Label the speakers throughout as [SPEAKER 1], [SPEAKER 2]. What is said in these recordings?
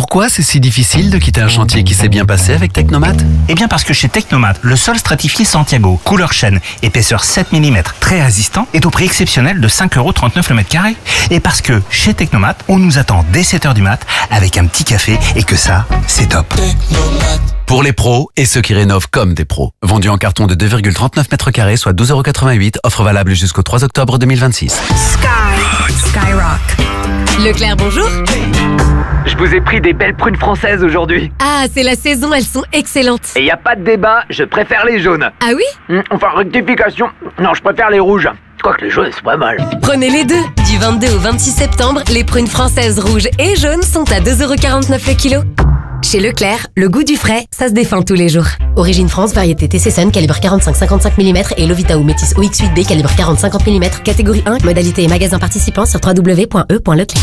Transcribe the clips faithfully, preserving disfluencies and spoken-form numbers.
[SPEAKER 1] Pourquoi c'est si difficile de quitter un chantier qui s'est bien passé avec Technomat?
[SPEAKER 2] Eh bien parce que chez Technomat, le sol stratifié Santiago, couleur chêne, épaisseur sept millimètres, très résistant, est au prix exceptionnel de cinq euros trente-neuf le mètre carré. Et parce que chez Technomat, on nous attend dès sept heures du mat avec un petit café et que ça, c'est top.
[SPEAKER 1] Pour les pros et ceux qui rénovent comme des pros. Vendu en carton de deux virgule trente-neuf mètres carrés, soit douze euros quatre-vingt-huit. Offre valable jusqu'au trois octobre deux mille vingt-six.
[SPEAKER 3] Sky, Skyrock. Leclerc, bonjour.
[SPEAKER 4] Je vous ai pris des belles prunes françaises aujourd'hui.
[SPEAKER 3] Ah, c'est la saison, elles sont excellentes.
[SPEAKER 4] Et y a pas de débat, je préfère les jaunes.
[SPEAKER 3] Ah oui?
[SPEAKER 4] Hum, Enfin, rectification, non, je préfère les rouges. Quoique les jaunes, c'est pas mal.
[SPEAKER 3] Prenez les deux. Du vingt-deux au vingt-six septembre, les prunes françaises rouges et jaunes sont à deux euros quarante-neuf le kilo. Chez Leclerc, le goût du frais, ça se défend tous les jours. Origine France, variété T C Sun, calibre quarante-cinq à cinquante-cinq millimètres et Lovita ou Métis O X huit B, calibre quarante à cinquante millimètres, catégorie un, modalité et magasin participant sur w w w point e point leclerc.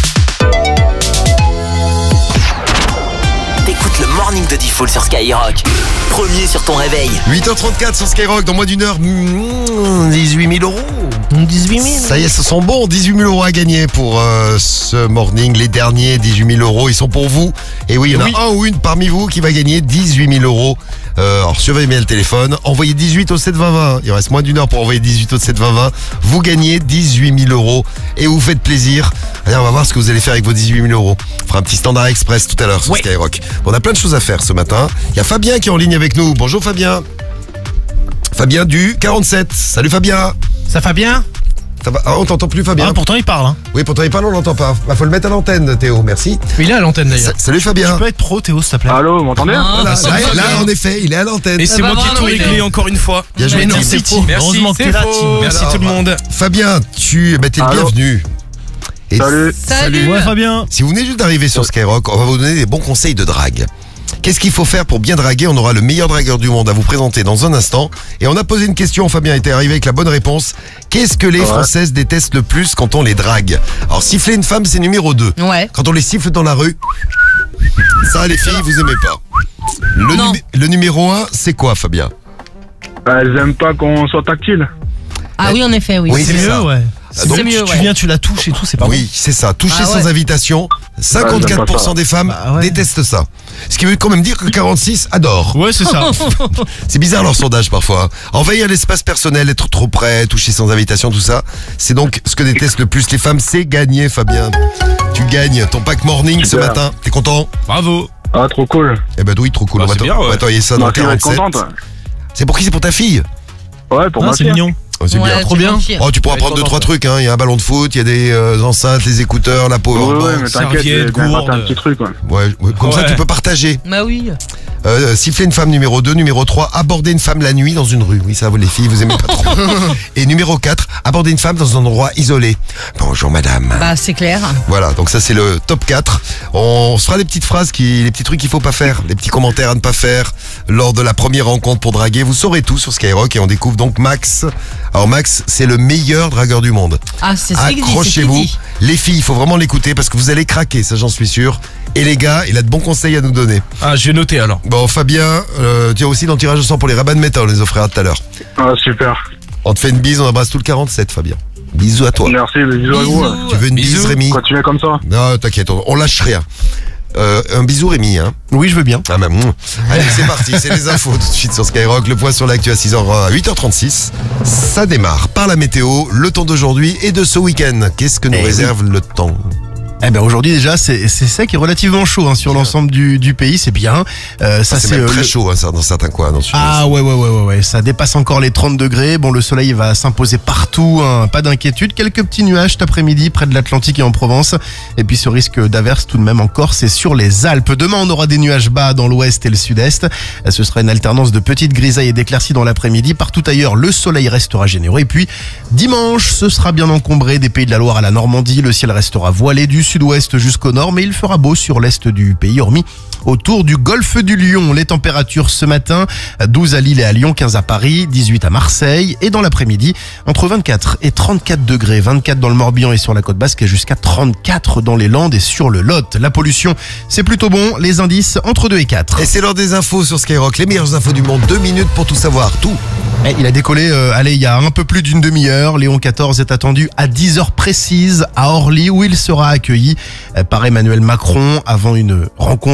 [SPEAKER 5] T'écoutes le Morning de Diffoul sur Skyrock. Premier sur ton réveil.
[SPEAKER 6] huit heures trente-quatre sur Skyrock, dans moins d'une heure, mmh, dix-huit mille euros.
[SPEAKER 7] dix-huit mille.
[SPEAKER 6] Ça y est, ce sont bons, dix-huit mille euros à gagner pour euh, ce morning. Les derniers dix-huit mille euros, ils sont pour vous. Et oui, il y en a
[SPEAKER 7] Oui.
[SPEAKER 6] un ou une parmi vous qui va gagner dix-huit mille euros. Euh, alors surveillez bien le téléphone, envoyez dix-huit au sept vingt vingt. Il reste moins d'une heure pour envoyer dix-huit au sept vingt vingt. Vous gagnez dix-huit mille euros et vous faites plaisir. Allez, on va voir ce que vous allez faire avec vos dix-huit mille euros. On fera un petit standard express tout à l'heure sur
[SPEAKER 7] Ouais.
[SPEAKER 6] Skyrock. Bon, on a plein de choses à faire ce matin. Il y a Fabien qui est en ligne avec nous. Bonjour Fabien. Fabien du quarante-sept. Salut Fabien.
[SPEAKER 7] Ça va bien?
[SPEAKER 6] Ça va Ah, on t'entend plus Fabien.
[SPEAKER 7] Ah, pourtant il parle. Hein.
[SPEAKER 6] Oui, pourtant il parle, on l'entend pas. Bah, faut le mettre à l'antenne, Théo, merci.
[SPEAKER 7] Il est à l'antenne d'ailleurs.
[SPEAKER 6] Sa- Salut Fabien.
[SPEAKER 7] Tu peux être pro, Théo, s'il te plaît.
[SPEAKER 8] Allô, vous m'entendez?
[SPEAKER 6] Voilà, là, là, en effet, il est à l'antenne.
[SPEAKER 9] Et c'est moi qui ai tout réglé encore une fois.
[SPEAKER 6] Bien joué,
[SPEAKER 7] Mais non,
[SPEAKER 6] Tim.
[SPEAKER 7] c'est faux.
[SPEAKER 9] Merci,
[SPEAKER 7] Heureusement que
[SPEAKER 9] c'est
[SPEAKER 7] t'es là,
[SPEAKER 9] faux.
[SPEAKER 7] Tim.
[SPEAKER 9] Merci
[SPEAKER 6] Alors,
[SPEAKER 9] tout le monde.
[SPEAKER 6] Fabien, tu bah, t'es le
[SPEAKER 8] Allô.
[SPEAKER 6] bienvenu. Et
[SPEAKER 8] Salut.
[SPEAKER 3] Salut.
[SPEAKER 7] Ouais, Fabien.
[SPEAKER 6] si vous venez juste d'arriver sur Skyrock, on va vous donner des bons conseils de drague. Qu'est-ce qu'il faut faire pour bien draguer? On aura le meilleur dragueur du monde à vous présenter dans un instant. Et on a posé une question, Fabien était arrivé avec la bonne réponse. Qu'est-ce que les
[SPEAKER 8] Ouais.
[SPEAKER 6] Françaises détestent le plus quand on les drague? Alors siffler une femme, c'est numéro deux.
[SPEAKER 3] Ouais.
[SPEAKER 6] Quand on les siffle dans la rue, ça les filles, vous aimez pas. Le,
[SPEAKER 3] Non.
[SPEAKER 6] numé- le numéro un, c'est quoi Fabien?
[SPEAKER 8] Bah, elles aiment pas qu'on soit tactile.
[SPEAKER 10] Ah oui, en effet, oui.
[SPEAKER 6] Oui,
[SPEAKER 7] C'est
[SPEAKER 6] c'est
[SPEAKER 7] mieux,
[SPEAKER 6] ça.
[SPEAKER 7] ouais.
[SPEAKER 6] Ah, donc,
[SPEAKER 7] C'est
[SPEAKER 10] mieux,
[SPEAKER 7] tu
[SPEAKER 10] ouais.
[SPEAKER 7] viens, tu la touches et tout, c'est pas
[SPEAKER 6] Oui, c'est ça. Toucher
[SPEAKER 10] Ah ouais.
[SPEAKER 6] sans invitation, cinquante-quatre pour cent des femmes
[SPEAKER 7] Bah ouais.
[SPEAKER 6] détestent ça. Ce qui veut quand même dire que quarante-six adorent.
[SPEAKER 7] bon. Ouais, c'est ça.
[SPEAKER 6] C'est bizarre leur sondage parfois. Envahir l'espace personnel, être trop près, toucher sans invitation, tout ça. C'est donc ce que détestent le plus les femmes, c'est gagner, Fabien. Tu gagnes ton pack morning ce
[SPEAKER 8] Super.
[SPEAKER 6] matin. T'es content?
[SPEAKER 9] Bravo.
[SPEAKER 8] Ah, trop cool.
[SPEAKER 6] Eh ben oui, trop cool.
[SPEAKER 9] Bah,
[SPEAKER 6] on va
[SPEAKER 9] c'est
[SPEAKER 6] t'en-
[SPEAKER 9] bien, ouais.
[SPEAKER 6] on va t'envoyer ça dans
[SPEAKER 8] Ma fille va être
[SPEAKER 6] quarante-sept.
[SPEAKER 8] contente.
[SPEAKER 6] C'est pour qui? C'est pour ta fille?
[SPEAKER 8] Ouais, pour
[SPEAKER 7] Ah,
[SPEAKER 8] ma
[SPEAKER 7] c'est
[SPEAKER 8] fille.
[SPEAKER 7] mignon.
[SPEAKER 6] Oh, c'est bien.
[SPEAKER 7] trop bien.
[SPEAKER 6] Oh, tu pourras
[SPEAKER 9] Elle est
[SPEAKER 6] prendre deux,
[SPEAKER 9] contente,
[SPEAKER 6] trois
[SPEAKER 9] ouais.
[SPEAKER 6] trucs. Hein. Il y a un ballon de foot, il y a des euh, enceintes, les écouteurs, la
[SPEAKER 8] Ouais,
[SPEAKER 6] powerbank.
[SPEAKER 8] ouais, mais t'inquiète,
[SPEAKER 9] serviette,
[SPEAKER 8] j'ai bien raté un
[SPEAKER 9] gourde.
[SPEAKER 8] petit truc, quoi.
[SPEAKER 6] Ouais, ouais, comme ça,
[SPEAKER 9] Ouais.
[SPEAKER 6] tu peux partager.
[SPEAKER 10] Bah oui.
[SPEAKER 6] Euh, siffler une femme numéro deux, numéro trois, aborder une femme la nuit dans une rue. Oui, ça, vous les filles, vous aimez pas trop. Et numéro quatre, aborder une femme dans un endroit isolé. Bonjour madame.
[SPEAKER 10] Bah c'est clair.
[SPEAKER 6] Voilà, donc ça c'est le top quatre. On se fera les petites phrases, qui, les petits trucs qu'il faut pas faire, les petits commentaires à ne pas faire lors de la première rencontre pour draguer. Vous saurez tout sur Skyrock et on découvre donc Max. Alors Max, c'est le meilleur dragueur du monde.
[SPEAKER 10] Ah, c'est ce qu'il dit, c'est ce qu'il
[SPEAKER 6] Accrochez-vous.
[SPEAKER 10] dit.
[SPEAKER 6] Les filles, il faut vraiment l'écouter parce que vous allez craquer, ça j'en suis sûr. Et les gars, il a de bons conseils à nous donner.
[SPEAKER 9] Ah, j'ai noté alors.
[SPEAKER 6] Bon, Fabien, euh, tu as aussi dans le tirage au sort pour les rabats de métal, on les offrira tout à l'heure.
[SPEAKER 8] Ah, super.
[SPEAKER 6] On te fait une bise, on embrasse tout le quarante-sept, Fabien. Bisous à toi.
[SPEAKER 8] Merci, bisous à vous.
[SPEAKER 10] Bisous.
[SPEAKER 6] Tu veux une bise,
[SPEAKER 9] Bisous.
[SPEAKER 6] Rémi?
[SPEAKER 8] Continuez comme ça.
[SPEAKER 6] Non, t'inquiète, on, on lâche rien. Euh, un bisou, Rémi, hein.
[SPEAKER 7] Oui, je veux bien.
[SPEAKER 6] Ah, bah, mouah. Allez, c'est parti, c'est les infos tout de suite sur Skyrock. Le point sur l'actu à six heures, à huit heures trente-six. Ça démarre par la météo, le temps d'aujourd'hui et de ce week-end. Qu'est-ce que nous
[SPEAKER 7] Eh oui.
[SPEAKER 6] réserve le temps?
[SPEAKER 7] Eh ben aujourd'hui déjà c'est c'est sec et relativement chaud hein, sur l'ensemble du, du pays, c'est bien. Euh, ça
[SPEAKER 6] C'est même
[SPEAKER 7] euh,
[SPEAKER 6] très
[SPEAKER 7] le-
[SPEAKER 6] chaud hein, ça, dans certains coins. Dans le sud-est.
[SPEAKER 7] Ah ouais ouais ouais ouais ouais, ça dépasse encore les trente degrés. Bon, le soleil va s'imposer partout, hein, pas d'inquiétude. Quelques petits nuages cet après-midi près de l'Atlantique et en Provence. Et puis ce risque d'averse tout de même en Corse et sur les Alpes. Demain on aura des nuages bas dans l'ouest et le sud-est. Ce sera une alternance de petites grisailles et d'éclaircies dans l'après-midi. Partout ailleurs le soleil restera généreux. Et puis dimanche ce sera bien encombré des Pays de la Loire à la Normandie. Le ciel restera voilé du sud-ouest jusqu'au nord, mais il fera beau sur l'est du pays, hormis autour du golfe du Lion. Les températures ce matin, douze à Lille et à Lyon, quinze à Paris, dix-huit à Marseille. Et dans l'après-midi, entre vingt-quatre et trente-quatre degrés. vingt-quatre dans le Morbihan et sur la côte basque et jusqu'à trente-quatre dans les Landes et sur le Lot. La pollution, c'est plutôt bon. Les indices, entre deux et quatre.
[SPEAKER 6] Et c'est l'heure des infos sur Skyrock, les meilleures infos du monde. Deux minutes pour tout savoir, tout.
[SPEAKER 7] Eh, il a décollé, euh, allez, il y a un peu plus d'une demi-heure. Léon quatorze est attendu à dix heures précises à Orly, où il sera accueilli euh, par Emmanuel Macron avant une rencontre